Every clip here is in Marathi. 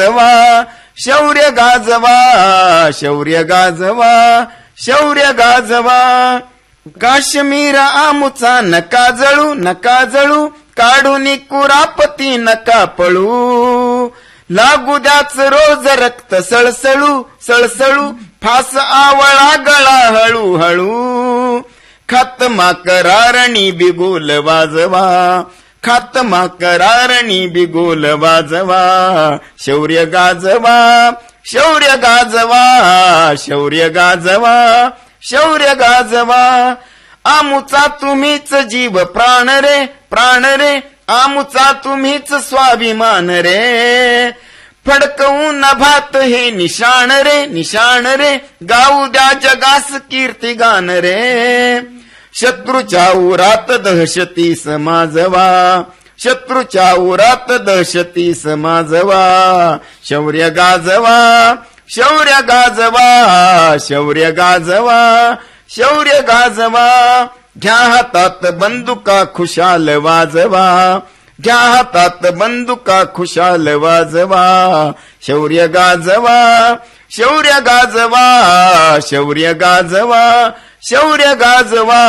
शौर्य गाजवा, शौर्य गाजवा, शौर्य गाजवा. काश्मीर आमुचा नका जळू, नका जळू, काढून कुरापती नका पळू. लागू द्याच रोज रक्त सळसळू, सळसळू, फास आवळा गळा हळूहळू. खात्मा करारणी बिगुल वाजवा, खात्मा करारणी बिगुल वाजवा. शौर्य गाजवा, शौर्य गाजवा, शौर्य गाजवा, शौर्य गाजवा. आमुचा तुम्हीच जीव प्राण रे, प्राण रे, आमुचा तुम्हीच स्वाभिमान रे. फडकवून नभात हे निशाण रे, निशाण रे, गाऊ द्या जगास कीर्तिगान रे. शत्रूच्या उरात दहशती समाजवा, शत्रूच्या उरात दहशती समाजवा. शौर्य गाजवा, शौर्य गाजवा, शौर्य गाजवा, शौर्य गाजवा. घ्या हातात बंदुका खुशाल वाजवा, घ्या हातात बंदुका खुशाल वाजवा. शौर्य गाजवा, शौर्य गाजवा, शौर्य गाजवा, शौर्य गाजवा.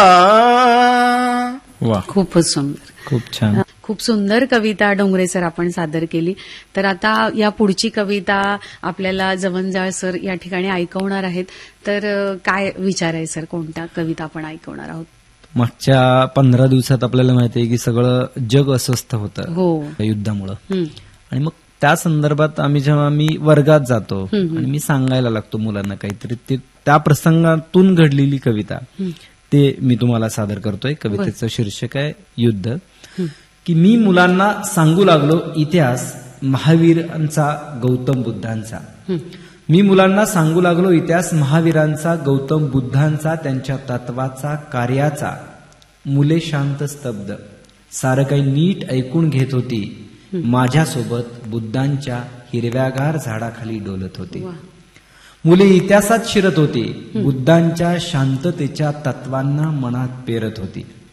वा, खूपच सुंदर, खूप छान. खूप सुंदर कविता डोंगरे सर आपण सादर केली. तर आता या पुढची कविता आपल्याला जवंजाळ सर या ठिकाणी ऐकवणार आहेत. तर काय विचार आहे सर, कोणत्या कविता आपण ऐकवणार आहोत? मागच्या 15 दिवसात आपल्याला माहिती आहे की सगळं जग अस्वस्थ होतं हो युद्धामुळं. आणि मग त्या संदर्भात जेव्हा मी वर्गात जातो आणि मी सांगायला लागतो मुलांना काहीतरी, त्या प्रसंगातून घडलेली कविता ते मी तुम्हाला सादर करतोय. कवितेचं शीर्षक आहे युद्ध. की मी मुलांना सांगू लागलो इतिहास महावीरांचा, गौतम बुद्धांचा. मी मुलांना सांगू लागलो इतिहास महावीरांचा, गौतम बुद्धांचा, त्यांच्या तत्वाचा, कार्याचा. मुले शांत स्तब्ध सारं काही नीट ऐकून घेत होती. माझ्यासोबत बुद्धांच्या हिरव्यागार झाडाखाली डोलत होती. मुले इतिहासात शिरत होती, बुद्धांच्या शांततेच्या तत्वांना मनात पेरत होती.